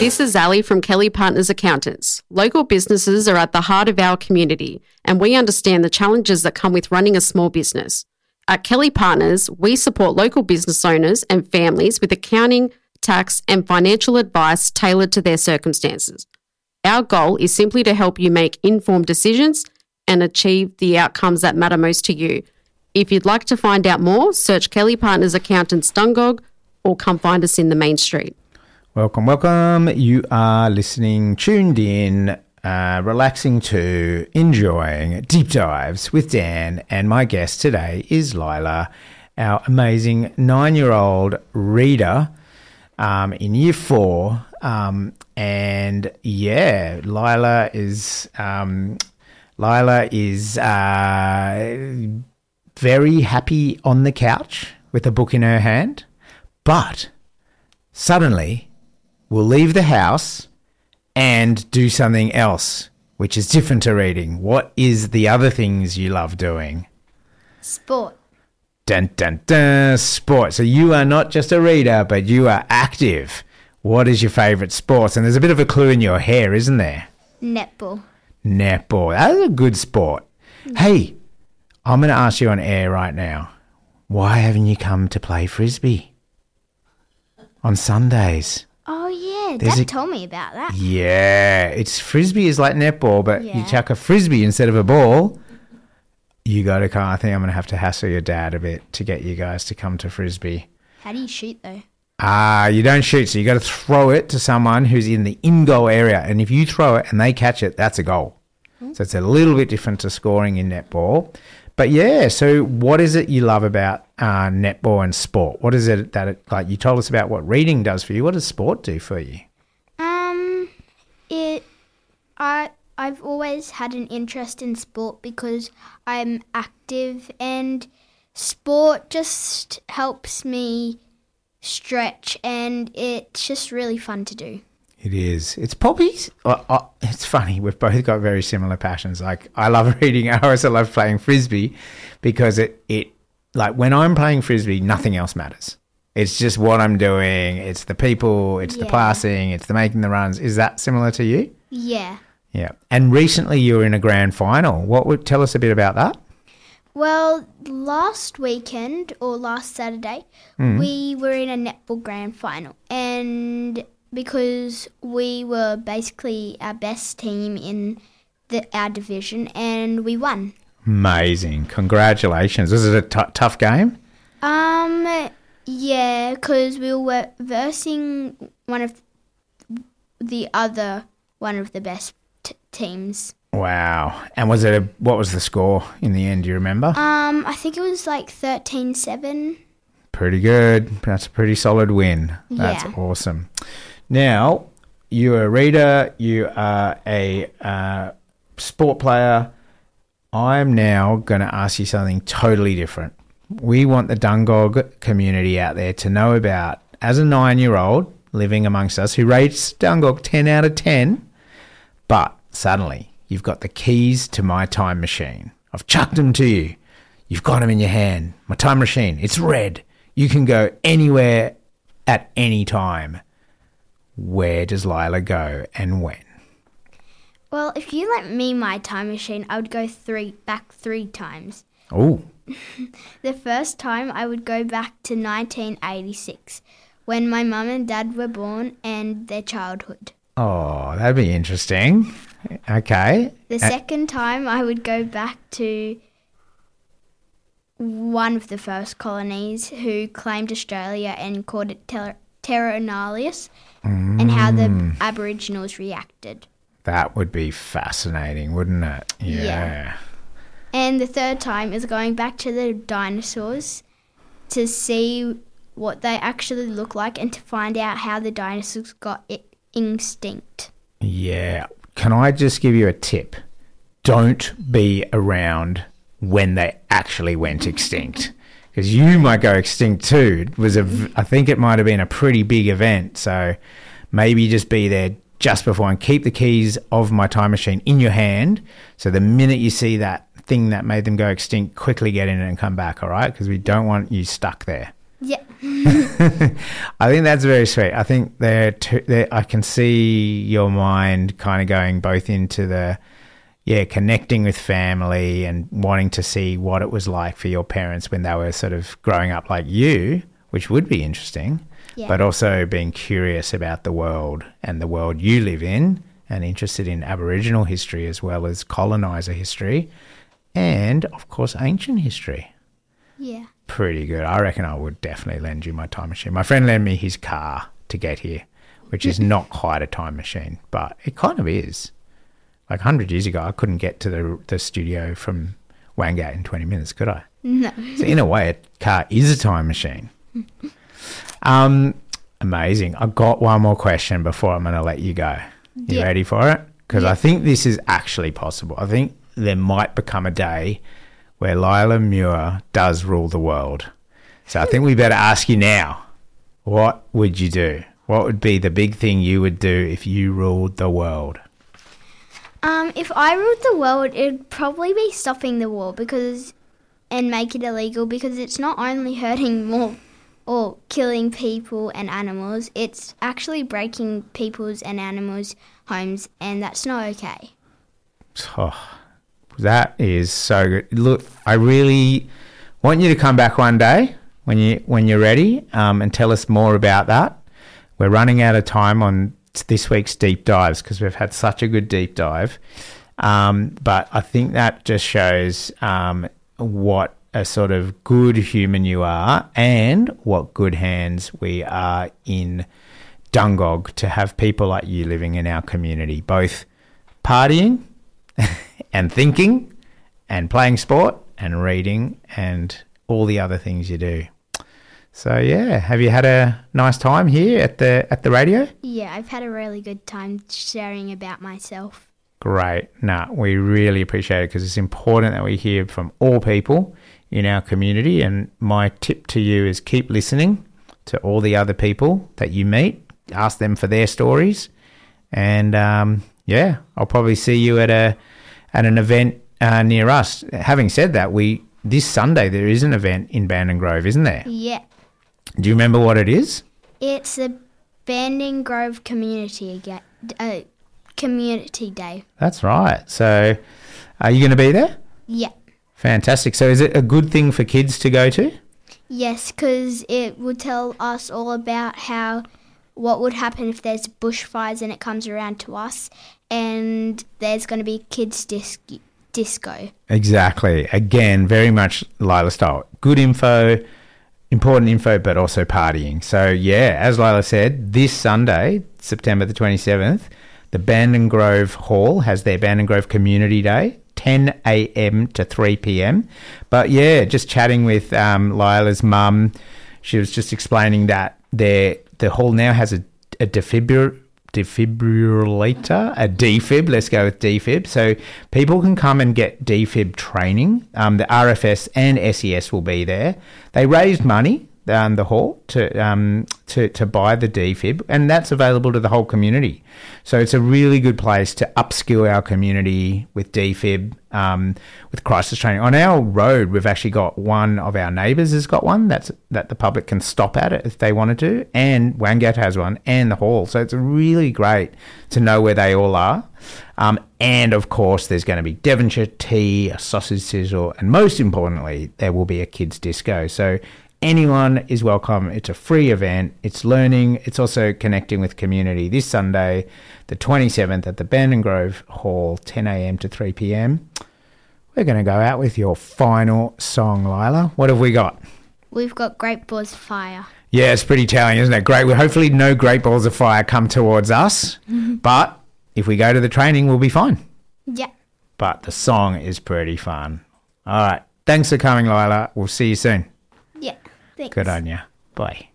This is Ali from Kelly Partners Accountants. Local businesses are at the heart of our community, and we understand the challenges that come with running a small business. At Kelly Partners, we support local business owners and families with accounting, tax, and financial advice tailored to their circumstances. Our goal is simply to help you make informed decisions and achieve the outcomes that matter most to you. If you'd like to find out more, search Kelly Partners Accountants Dungog or come find us in the main street. Welcome, welcome. You are listening, tuned in, relaxing to, enjoying Deep Dives with Dan, and my guest today is Lila, our amazing 9-year-old reader in Year 4. And yeah, Lila is very happy on the couch with a book in her hand, but suddenly will leave the house and do something else, which is different to reading. What is the other things you love doing? Sport. Dun, dun, dun, sport. So you are not just a reader, but you are active. What is your favourite sport? And there's a bit of a clue in your hair, isn't there? Netball. Netball. That is a good sport. Hey, I'm going to ask you on air right now. Why haven't you come to play Frisbee on Sundays? Oh, yeah. There's Dad told me about that. Yeah. It's Frisbee is like netball, but you Yeah. chuck a Frisbee instead of a ball. You got to come. I think I'm going to have to hassle your dad a bit to get you guys to come to Frisbee. How do you shoot, though? You don't shoot, so you got to throw it to someone who's in the in-goal area. And if you throw it and they catch it, that's a goal. So it's a little bit different to scoring in netball. But yeah, so what is it you love about netball and sport? What is it that like you told us about what reading does for you? What does sport do for you? I've always had an interest in sport because I'm active, and sport just helps me stretch, and it's just really fun to do. It is. It's probably, it's funny, we've both got very similar passions. Like, I love reading, I also love playing Frisbee because it like, when I'm playing Frisbee, nothing else matters. It's just what I'm doing. It's the people, it's the passing, it's the making the runs. Is that similar to you? Yeah. Yeah. And recently you were in a grand final. What would tell us a bit about that? Well, last weekend or last Saturday, we were in a netball grand final, and because we were basically our best team in our division, and we won. Amazing. Congratulations. Was it a tough game? Yeah, because we were versing one of the best teams. Wow. And was it what was the score in the end? Do you remember? I think it was like 13-7. Pretty good. That's a pretty solid win. That's awesome. Now, you're a reader. You are a sport player. I'm now going to ask you something totally different. We want the Dungog community out there to know about, as a 9-year-old living amongst us who rates Dungog 10 out of 10, but suddenly you've got the keys to my time machine. I've chucked them to you. You've got them in your hand. My time machine, it's red. You can go anywhere at any time. Where does Lila go and when? Well, if you lent me my time machine, I would go back three times. Oh. The first time I would go back to 1986, when my mum and dad were born and their childhood. Oh, that'd be interesting. Okay. The second time I would go back to one of the first colonies who claimed Australia and called it Terra Nullius, and how the Aboriginals reacted. That would be fascinating, wouldn't it? Yeah. And the third time is going back to the dinosaurs to see what they actually look like and to find out how the dinosaurs got extinct. Yeah. Can I just give you a tip? Don't be around when they actually went extinct, because you might go extinct too. I think it might have been a pretty big event, so maybe just be there just before and keep the keys of my time machine in your hand, so the minute you see that thing that made them go extinct, quickly get in it and come back, all right? Because we don't want you stuck there. Yeah. I think that's very sweet. I think I can see your mind kind of going both into the, connecting with family and wanting to see what it was like for your parents when they were sort of growing up like you, which would be interesting, but also being curious about the world and the world you live in and interested in Aboriginal history as well as coloniser history and, of course, ancient history. Yeah. Pretty good. I reckon I would definitely lend you my time machine. My friend lent me his car to get here, which is not quite a time machine, but it kind of is. Like 100 years ago, I couldn't get to the studio from Wangat in 20 minutes, could I? No. So in a way, a car is a time machine. Amazing. I've got one more question before I'm going to let you go. You ready for it? Because I think this is actually possible. I think there might become a day where Lila Muir does rule the world. So I think we better ask you now, what would you do? What would be the big thing you would do if you ruled the world? If I ruled the world, it'd probably be stopping the war and make it illegal because it's not only hurting more or killing people and animals, it's actually breaking people's and animals' homes, and that's not okay. Oh, that is so good. Look, I really want you to come back one day when you're ready and tell us more about that. We're running out of time on this week's deep dives because we've had such a good deep dive. But I think that just shows what a sort of good human you are and what good hands we are in Dungog to have people like you living in our community, both partying and thinking and playing sport and reading and all the other things you do. So, have you had a nice time here at the radio? Yeah, I've had a really good time sharing about myself. Great. We really appreciate it because it's important that we hear from all people in our community. And my tip to you is keep listening to all the other people that you meet. Ask them for their stories. And, I'll probably see you at an event near us. Having said that, this Sunday there is an event in Bandon Grove, isn't there? Yeah. Do you remember what it is? It's the Bandon Grove Community Day. That's right. So are you going to be there? Yeah. Fantastic. So is it a good thing for kids to go to? Yes, because it will tell us all about what would happen if there's bushfires and it comes around to us, and there's going to be kids' disco. Exactly. Again, very much Lila style. Good info, important info, but also partying. So, as Lila said, this Sunday, September the 27th, the Bandon Grove Hall has their Bandon Grove Community Day, 10 a.m. to 3 p.m. But, just chatting with Lila's mum, she was just explaining that the hall now has a defibrillator, a defib. Let's go with defib. So people can come and get defib training. The RFS and SES will be there. They raised money, the hall, to buy the defib, and that's available to the whole community. So it's a really good place to upskill our community with defib, with crisis training. On our road, we've actually got one of our neighbours has got one that the public can stop at it if they wanted to, and Wangat has one, and the hall. So it's really great to know where they all are. And, of course, there's going to be Devonshire tea, a sausage sizzle, and most importantly, there will be a kids' disco. So anyone is welcome. It's a free event. It's learning. It's also connecting with community. This Sunday, the 27th, at the Bandon Grove Hall, 10 a.m. to 3 p.m. We're going to go out with your final song, Lila. What have we got? We've got Great Balls of Fire. Yeah, it's pretty telling, isn't it? Great. Hopefully no great balls of fire come towards us. Mm-hmm. But if we go to the training, we'll be fine. Yeah. But the song is pretty fun. All right. Thanks for coming, Lila. We'll see you soon. Yeah. Thanks. Good on you. Bye.